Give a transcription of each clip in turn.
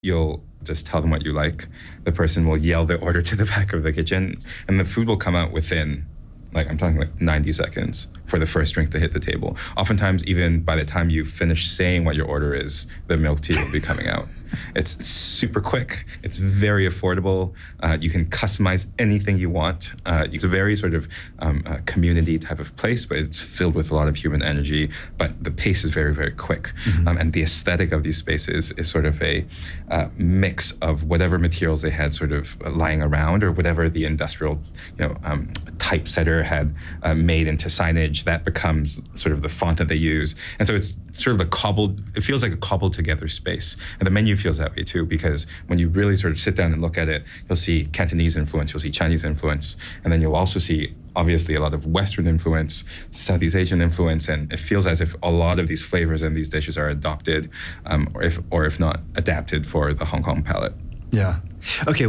You'll just tell them what you like. The person will yell the order to the back of the kitchen, and the food will come out within, like, I'm talking like 90 seconds for the first drink to hit the table. Oftentimes, even by the time you finish saying what your order is, the milk tea will be coming out. It's super quick. It's very affordable. You can customize anything you want. It's a very sort of community type of place, but it's filled with a lot of human energy. But the pace is very, very quick. And the aesthetic of these spaces is sort of a mix of whatever materials they had sort of lying around, or whatever the industrial, typesetter had made into signage. That becomes sort of the font that they use. And so it's sort of it feels like a cobbled together space. And the menu feels that way too, because when you really sort of sit down and look at it, you'll see Cantonese influence, you'll see Chinese influence, and then you'll also see obviously a lot of Western influence, Southeast Asian influence, and it feels as if a lot of these flavors and these dishes are adopted, or if not adapted for the Hong Kong palate. Yeah. Okay,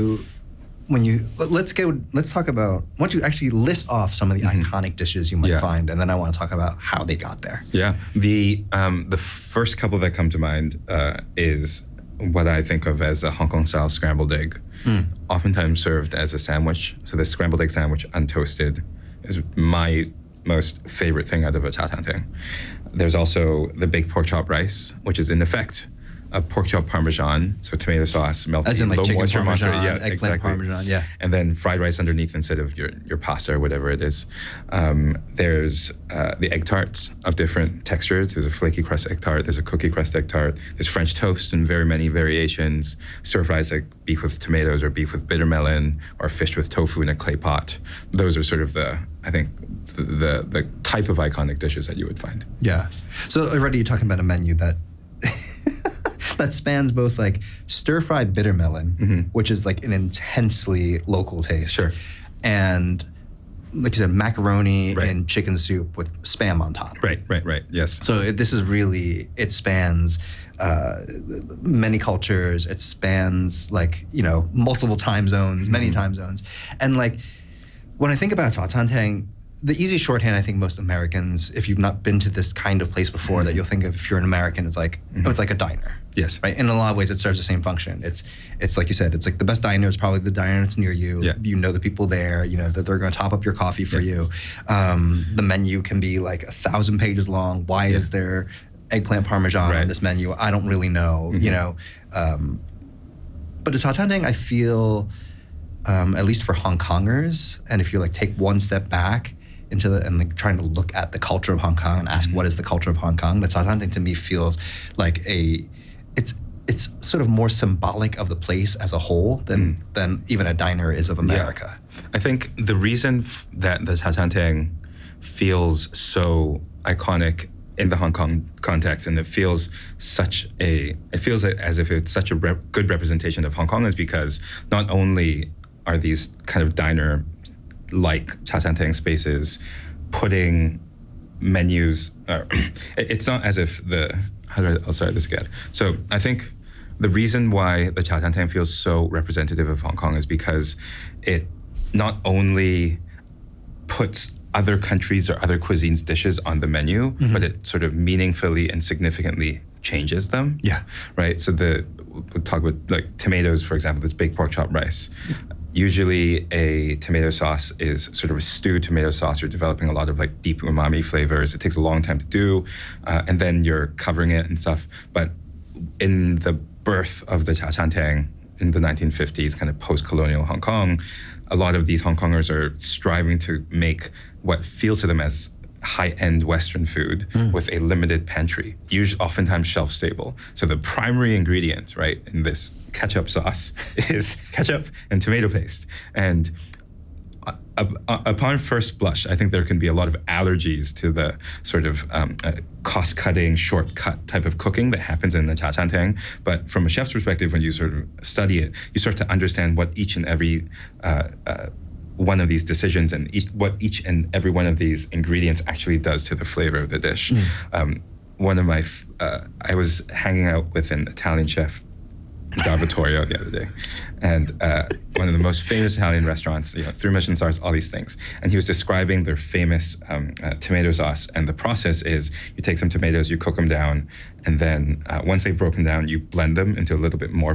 let's talk about, why don't you actually list off some of the iconic dishes you might find, and then I want to talk about how they got there. Yeah, the first couple that come to mind is what I think of as a Hong Kong style scrambled egg, oftentimes served as a sandwich. So the scrambled egg sandwich untoasted is my most favorite thing out of a cha tan teng. There's also the baked pork chop rice, which is in effect a pork chop parmesan, so tomato sauce, melted, as in like low chicken moisture parmesan, mozzarella, eggplant exactly. parmesan, and then fried rice underneath instead of your pasta or whatever it is. There's the egg tarts of different textures. There's a flaky crust egg tart. There's a cookie crust egg tart. There's French toast in very many variations. Stir fries like beef with tomatoes or beef with bitter melon, or fish with tofu in a clay pot. Those are sort of the type of iconic dishes that you would find. Yeah. So already you're talking about a menu that that spans both like stir-fried bitter melon, which is like an intensely local taste. Sure. And like you said, macaroni and chicken soup with Spam on top. Right, yes. So this is really, it spans many cultures. It spans multiple time zones, many time zones. And like, when I think about cha tan teng, the easy shorthand I think most Americans, if you've not been to this kind of place before, that you'll think of if you're an American, it's like, oh, it's like a diner. Yes. Right? In a lot of ways, it serves the same function. It's like you said, it's like the best diner is probably the diner that's near you. Yeah. You know the people there, you know that they're going to top up your coffee for you. The menu can be like 1,000 pages long. Why is there eggplant parmesan on this menu? I don't really know, you know. But at cha tan teng, I feel, at least for Hong Kongers, and if you like take one step back into and trying to look at the culture of Hong Kong and ask what is the culture of Hong Kong, the cha tan teng to me feels like it's sort of more symbolic of the place as a whole than even a diner is of America. Yeah. I think the reason that the cha tan teng feels so iconic in the Hong Kong context, and it feels as if it's such a good representation of Hong Kong, is because not only are these kind of diner-like cha tan teng spaces putting menus, it's not as if I'll start this again. So I think the reason why the cha tan teng feels so representative of Hong Kong is because it not only puts other countries or other cuisines' dishes on the menu, but it sort of meaningfully and significantly changes them. Yeah. Right? So we'll talk about like tomatoes, for example, this baked pork chop rice. Usually a tomato sauce is sort of a stewed tomato sauce. You're developing a lot of like deep umami flavors. It takes a long time to do, and then you're covering it and stuff. But in the birth of the cha tan teng in the 1950s, kind of post-colonial Hong Kong, a lot of these Hong Kongers are striving to make what feels to them as high-end Western food with a limited pantry, usually oftentimes shelf-stable. So the primary ingredient, right, in this ketchup sauce is ketchup and tomato paste. And upon first blush, I think there can be a lot of allergies to the sort of cost-cutting, shortcut type of cooking that happens in the cha tan teng. But from a chef's perspective, when you sort of study it, you start to understand what each and every one of these decisions and what each and every one of these ingredients actually does to the flavor of the dish. I was hanging out with an Italian chef da Vittorio the other day, and one of the most famous Italian restaurants, 3 Michelin stars, all these things. And he was describing their famous tomato sauce. And the process is you take some tomatoes, you cook them down, and then once they've broken down, you blend them into a little bit more